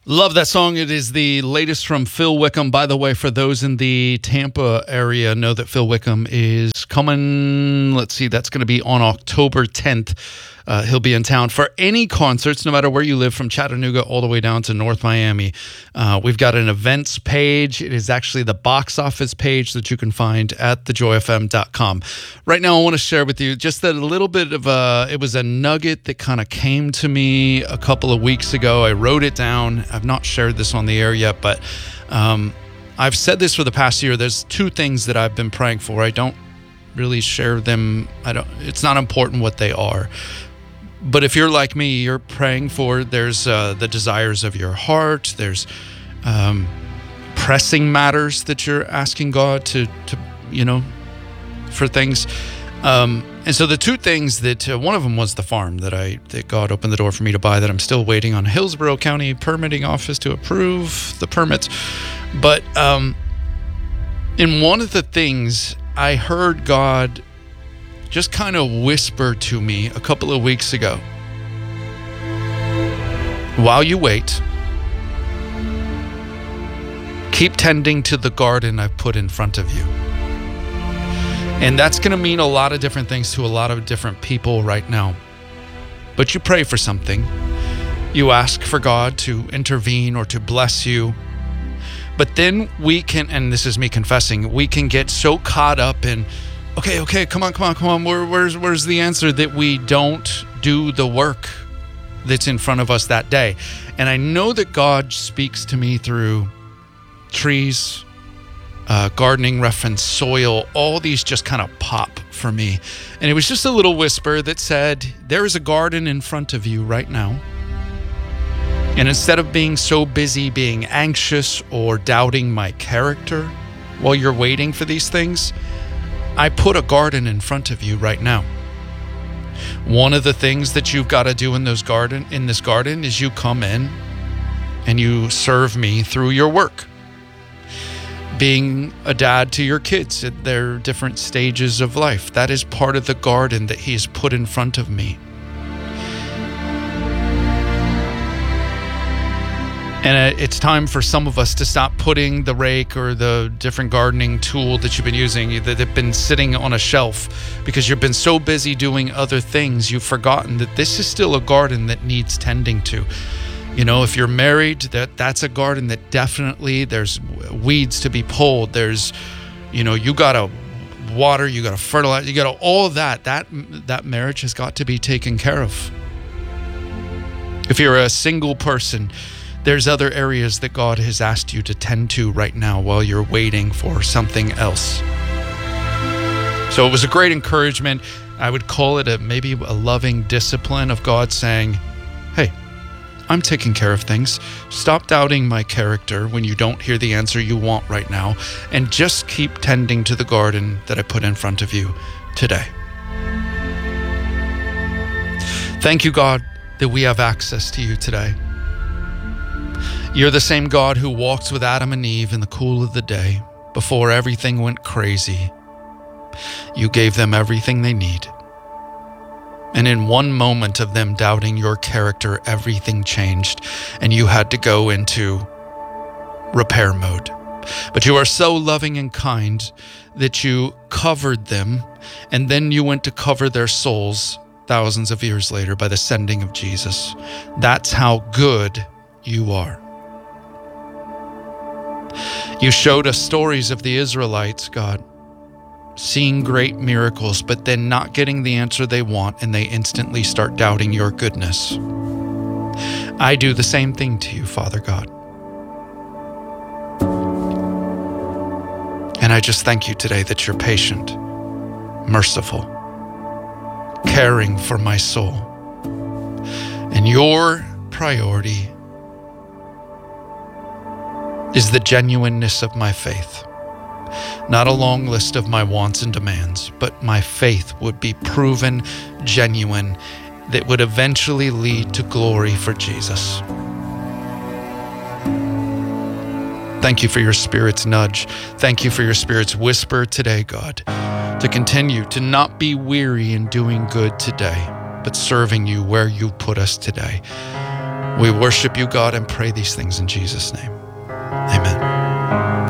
Love that song. It is the latest from Phil Wickham. By the way, for those in the Tampa area, know that Phil Wickham is coming. Let's see, that's going to be on October 10th. He'll be in town for any concerts, no matter where you live, from Chattanooga all the way down to North Miami. We've got an events page. It is actually the box office page that you can find at thejoyfm.com. Right now, I want to share with you just a little bit of it was a nugget that kind of came to me a couple of weeks ago. I wrote it down. I've not shared this on the air yet, but I've said this for the past year. There's two things that I've been praying for. I don't really share them. It's not important what they are. But if you're like me, you're praying for, there's the desires of your heart. There's pressing matters that you're asking God to for things. And so the two things that, one of them was the farm that God opened the door for me to buy, that I'm still waiting on Hillsborough County permitting office to approve the permits. But in one of the things, I heard God just kind of whisper to me a couple of weeks ago. While you wait, keep tending to the garden I've put in front of you. And that's going to mean a lot of different things to a lot of different people right now. But you pray for something. You ask for God to intervene or to bless you. But then we can, and this is me confessing, we can get so caught up in, okay, come on. Where's the answer, that we don't do the work that's in front of us that day. And I know that God speaks to me through trees, gardening reference, soil, all these just kind of pop for me. And it was just a little whisper that said, there is a garden in front of you right now. And instead of being so busy being anxious or doubting my character while you're waiting for these things, I put a garden in front of you right now. One of the things that you've got to do in this garden is you come in and you serve me through your work. Being a dad to your kids at their different stages of life, that is part of the garden that He's put in front of me. And it's time for some of us to stop putting the rake or the different gardening tool that you've been using, that have been sitting on a shelf, because you've been so busy doing other things, you've forgotten that this is still a garden that needs tending to. You know, if you're married, that's a garden that definitely, there's weeds to be pulled. There's, you got to water, you got to fertilize, you got to all of that. That marriage has got to be taken care of. If you're a single person, there's other areas that God has asked you to tend to right now while you're waiting for something else. So it was a great encouragement. I would call it maybe a loving discipline of God saying, hey, I'm taking care of things. Stop doubting my character when you don't hear the answer you want right now, and just keep tending to the garden that I put in front of you today. Thank you, God, that we have access to you today. You're the same God who walked with Adam and Eve in the cool of the day before everything went crazy. You gave them everything they need. And in one moment of them doubting your character, everything changed, and you had to go into repair mode. But you are so loving and kind that you covered them, and then you went to cover their souls thousands of years later by the sending of Jesus. That's how good you are. You showed us stories of the Israelites, God, seeing great miracles, but then not getting the answer they want, and they instantly start doubting your goodness. I do the same thing to you, Father God. And I just thank you today that you're patient, merciful, caring for my soul. And your priority is the genuineness of my faith. Not a long list of my wants and demands, but my faith would be proven genuine, that would eventually lead to glory for Jesus. Thank you for your Spirit's nudge. Thank you for your Spirit's whisper today, God, to continue to not be weary in doing good today, but serving you where you put us today. We worship you, God, and pray these things in Jesus' name.